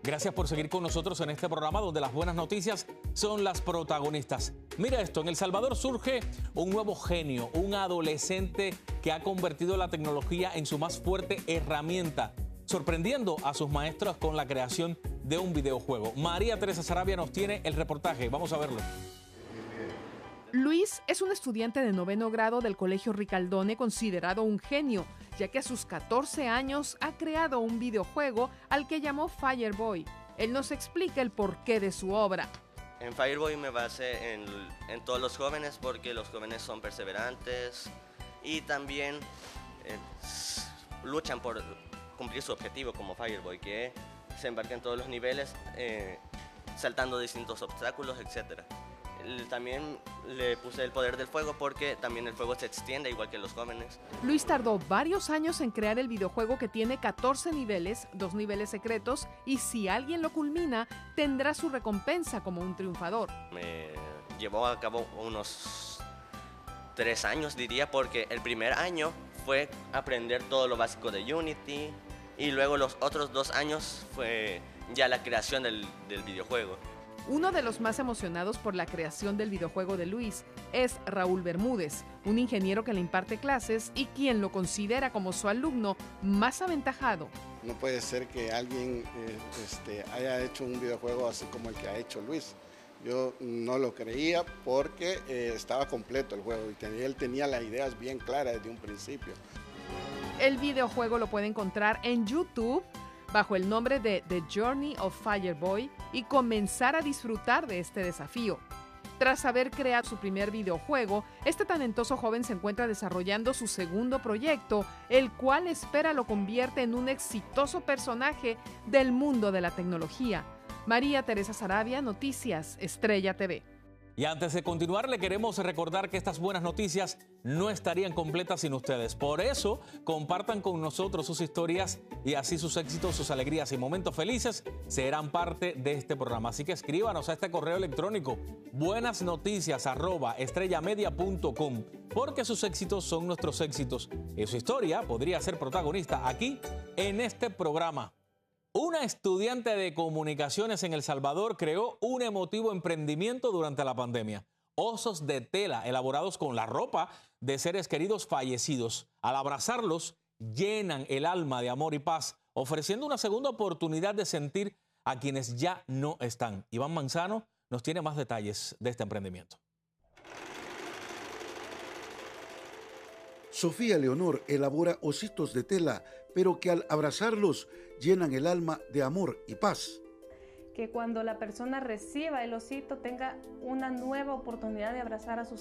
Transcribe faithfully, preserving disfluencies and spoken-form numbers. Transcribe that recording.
Gracias por seguir con nosotros en este programa donde las buenas noticias son las protagonistas. Mira esto, en El Salvador surge un nuevo genio, un adolescente que ha convertido la tecnología en su más fuerte herramienta, sorprendiendo a sus maestros con la creación de un videojuego. María Teresa Sarabia nos tiene el reportaje, vamos a verlo. Luis es un estudiante de noveno grado del Colegio Ricaldone, considerado un genio, ya que a sus catorce años ha creado un videojuego al que llamó Fireboy. Él nos explica el porqué de su obra. En Fireboy me basé en, en todos los jóvenes porque los jóvenes son perseverantes y también eh, luchan por cumplir su objetivo como Fireboy, que se embarca en todos los niveles, eh, saltando distintos obstáculos, etcétera. También le puse el poder del fuego porque también el fuego se extiende igual que los jóvenes. Luis tardó varios años en crear el videojuego que tiene catorce niveles, dos niveles secretos, y si alguien lo culmina, tendrá su recompensa como un triunfador. Me llevó a cabo unos tres años, diría, porque el primer año fue aprender todo lo básico de Unity y luego los otros dos años fue ya la creación del, del videojuego. Uno de los más emocionados por la creación del videojuego de Luis es Raúl Bermúdez, un ingeniero que le imparte clases y quien lo considera como su alumno más aventajado. No puede ser que alguien eh, este, haya hecho un videojuego así como el que ha hecho Luis. Yo no lo creía porque eh, estaba completo el juego y tenía, él tenía las ideas bien claras desde un principio. El videojuego lo puede encontrar en YouTube bajo el nombre de The Journey of Fireboy y comenzar a disfrutar de este desafío. Tras haber creado su primer videojuego, este talentoso joven se encuentra desarrollando su segundo proyecto, el cual espera lo convierte en un exitoso personaje del mundo de la tecnología. María Teresa Sarabia, Noticias Estrella T V. Y antes de continuar, le queremos recordar que estas buenas noticias no estarían completas sin ustedes. Por eso, compartan con nosotros sus historias y así sus éxitos, sus alegrías y momentos felices serán parte de este programa. Así que escríbanos a este correo electrónico buenasnoticias arroba estrellamedia punto com, porque sus éxitos son nuestros éxitos y su historia podría ser protagonista aquí en este programa. Una estudiante de comunicaciones en El Salvador creó un emotivo emprendimiento durante la pandemia. Osos de tela elaborados con la ropa de seres queridos fallecidos. Al abrazarlos, llenan el alma de amor y paz, ofreciendo una segunda oportunidad de sentir a quienes ya no están. Iván Manzano nos tiene más detalles de este emprendimiento. Sofía Leonor elabora ositos de tela, pero que al abrazarlos llenan el alma de amor y paz. Que cuando la persona reciba el osito tenga una nueva oportunidad de abrazar a sus